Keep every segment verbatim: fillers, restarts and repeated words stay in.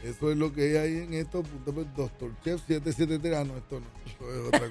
Eso es lo que hay en esto. Doctor Chef siete siete tres. Ah, no, esto no. Esto es otra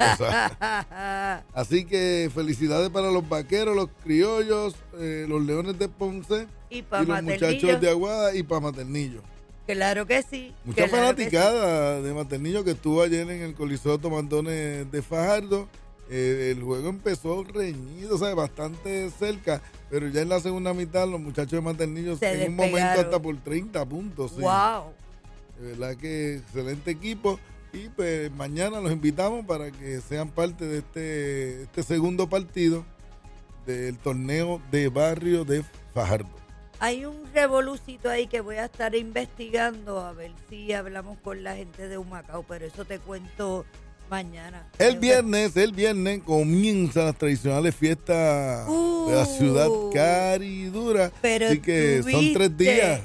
cosa. Así que felicidades para los vaqueros, los criollos, eh, los leones de Ponce y, y los muchachos de Aguada y para Maternillo. Claro que sí. Mucha claro fanaticada sí. de Maternillo que estuvo ayer en el Coliseo Tomandones de Fajardo. Eh, el juego empezó reñido, o sea, bastante cerca, pero ya en la segunda mitad los muchachos de Maternillo Se en despegaron. un momento hasta por treinta puntos. Sí. ¡Wow! De verdad que excelente equipo. Y pues mañana los invitamos para que sean parte de este, este segundo partido del torneo de barrio de Fajardo. Hay un revolucito ahí que voy a estar investigando a ver si hablamos con la gente de Humacao, pero eso te cuento mañana. El viernes, el viernes comienzan las tradicionales fiestas uh, de la ciudad caridura. Pero así que tuviste, son tres días.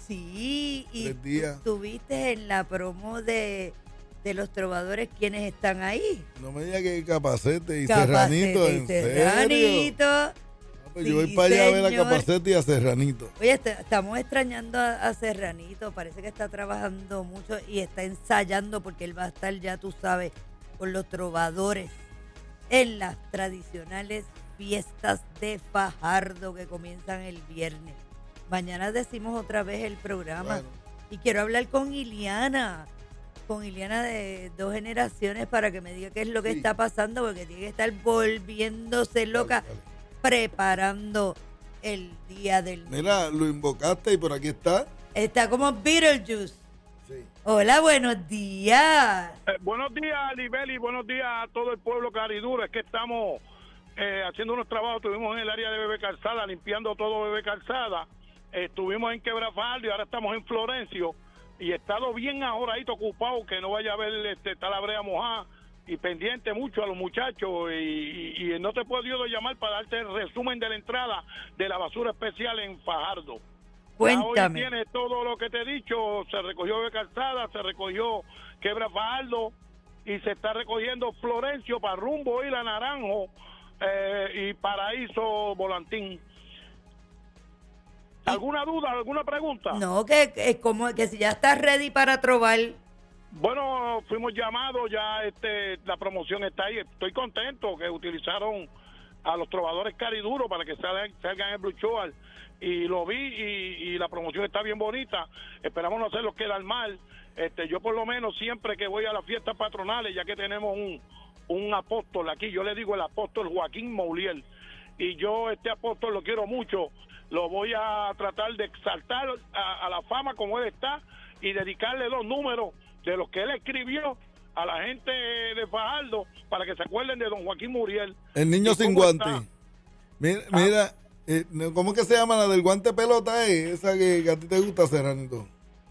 Sí, y tres días. Estuviste en la promo de, de los trovadores, ¿quiénes están ahí? No me digas que Capacete y Capacete Serranito, y ¿en Serranito. serio? Pues sí, yo voy para allá señor. a ver a Capacete y a Serranito. Oye, est- estamos extrañando a, a Serranito, parece que está trabajando mucho y está ensayando porque él va a estar, ya tú sabes, con los trovadores en las tradicionales fiestas de Fajardo que comienzan el viernes. Mañana decimos otra vez el programa. Bueno. Y quiero hablar con Iliana, con Iliana de Dos Generaciones para que me diga qué es lo que Sí. está pasando, porque tiene que estar volviéndose loca, Vale, vale. preparando el día del... Mira, lo invocaste y por aquí está. Está como Beetlejuice. Sí. Hola, buenos días. Eh, buenos días, Libeli, buenos días a todo el pueblo cariduro. Es que estamos eh, haciendo unos trabajos, estuvimos en el área de Bebé Calzada, limpiando todo Bebé Calzada. Eh, estuvimos en Quebrafaldo y ahora estamos en Florencio. Y he estado bien ahora ahí ocupado, que no vaya a ver este, está la brea mojada. Y pendiente mucho a los muchachos. Y, y, y no te he podido llamar para darte el resumen de la entrada de la basura especial en Fajardo. Cuéntame. Ya hoy tiene todo lo que te he dicho, se recogió de Calzada, se recogió Quebra Fajardo y se está recogiendo Florencio para rumbo y la Naranjo eh, y Paraíso Volantín. ¿Alguna duda, alguna pregunta? No, que, que, como, que si ya estás ready para trobar. Bueno, fuimos llamados, ya este la promoción está ahí, estoy contento que utilizaron a los trovadores cariduros para que salgan, salgan el Blue Show. Y lo vi y, y la promoción está bien bonita. Esperamos no hacerlos quedar mal. Este, yo por lo menos siempre que voy a las fiestas patronales, ya que tenemos un, un apóstol aquí, yo le digo el apóstol Joaquín Mouliel, y yo este apóstol lo quiero mucho, lo voy a tratar de exaltar a, a la fama como él está y dedicarle dos números de los que él escribió a la gente de Fajardo para que se acuerden de don Joaquín Mouliel. El niño sin guante. Mira, Ah. mira eh, ¿cómo que se llama la del guante pelota? Eh? Esa que, que a ti te gusta, Serranito.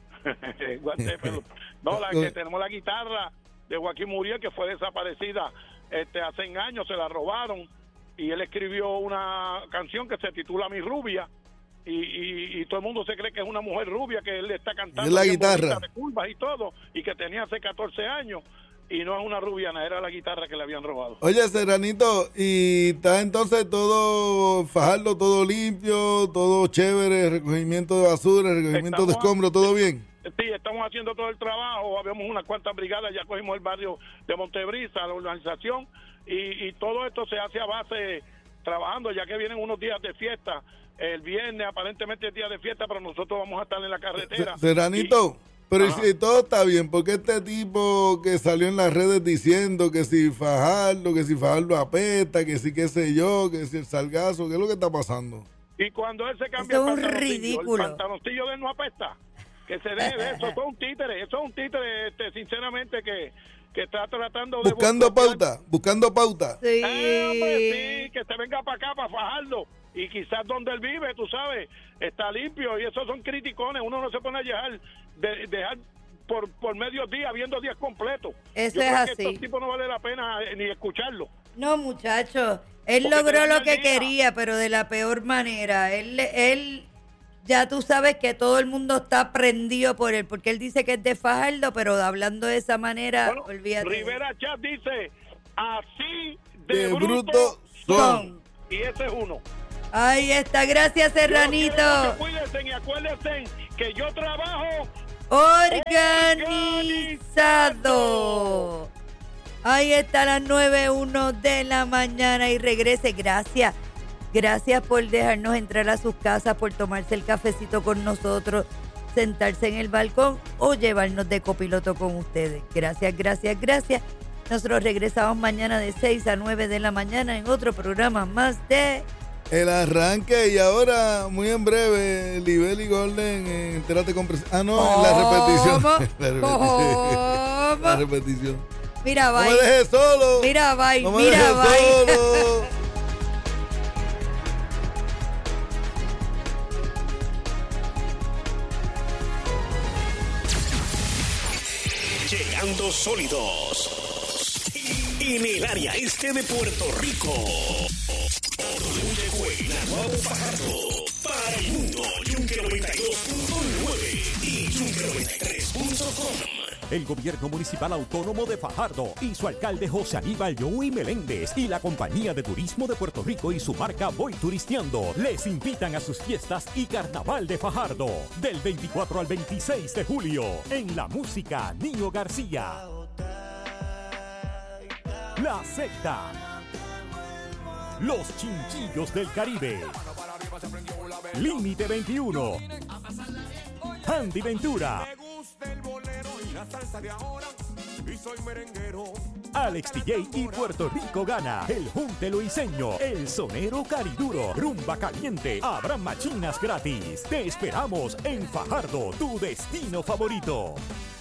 Guante de pelota. No, la que tenemos la guitarra de Joaquín Muriel, que fue desaparecida este hace años, se la robaron y él escribió una canción que se titula Mi Rubia y, y, y todo el mundo se cree que es una mujer rubia que él está cantando. Y es la bien guitarra. bonita, de curvas y todo, y que tenía hace catorce años y no es una rubiana, era la guitarra que le habían robado. Oye, Serranito, y está entonces todo Fajardo, todo limpio, todo chévere, recogimiento de basura, recogimiento Estamos de escombros, todo bien. Sí, estamos haciendo todo el trabajo, habíamos unas cuantas brigadas, ya cogimos el barrio de Montebrisa, la organización, y, y todo esto se hace a base, trabajando, ya que vienen unos días de fiesta, el viernes aparentemente es día de fiesta, pero nosotros vamos a estar en la carretera. Serranito, y, pero ajá. si todo está bien, ¿por qué este tipo que salió en las redes diciendo que si Fajardo, que si Fajardo apesta, que si qué sé yo, que si el salgazo, qué es lo que está pasando? Y cuando él se cambia Eso el es un pantaloncillo, ridículo. el pantaloncillo de él no apesta, que se deje de eso, eso es un títere, eso es un títere, este, sinceramente, que, que está tratando de... Buscando buscar- pauta, buscando pauta. Sí. Ah, pues sí, que se venga para acá, para Fajardo. Y quizás donde él vive, tú sabes, está limpio. Y esos son criticones. Uno no se pone a dejar, de, dejar por, por medio día, viendo días completos. Eso Yo es creo así. que estos tipos no vale la pena eh, ni escucharlo. No, muchacho, él Porque logró te lo daña que el día. quería, pero de la peor manera. Él, él, ya tú sabes que todo el mundo está prendido por él, porque él dice que es de Fajardo, pero hablando de esa manera, Bueno, olvídate. Rivera Chat dice, así de, De bruto, bruto son. son. Y ese es uno. Ahí está, gracias, Serranito. Yo quiero que cuídense y acuérdense que yo trabajo organizado. Ahí está a las nueve uno de la mañana y regrese. Gracias. Gracias por dejarnos entrar a sus casas, por tomarse el cafecito con nosotros, sentarse en el balcón o llevarnos de copiloto con ustedes. Gracias, gracias, gracias. Nosotros regresamos mañana de seis a nueve de la mañana en otro programa más de... El Arranque. Y ahora, muy en breve, Libel y Golden en Entérate con Pres- Ah, no, en la repetición. ¿Cómo? La repetición. ¿Cómo? La repetición. Mira, bye. No me dejes solo. Mira, bye. No me Mira, dejes bye. solo. Llegando sólidos en el área este de Puerto Rico. W Q Naguabo Fajardo para el mundo. Yunque noventa y dos punto nueve y Yunque noventa y tres punto com. El gobierno municipal autónomo de Fajardo y su alcalde José Aníbal Joey Meléndez y la compañía de turismo de Puerto Rico y su marca Voy Turisteando les invitan a sus fiestas y carnaval de Fajardo del veinticuatro al veintiséis de julio en la música Nino García, La Secta, Los Chinchillos del Caribe, Límite veintiuno, Andy Ventura, Alex D J y Puerto Rico Gana, El Junte Luiseño, El Sonero Cariduro, Rumba Caliente, habrá machinas gratis. Te esperamos en Fajardo, tu destino favorito.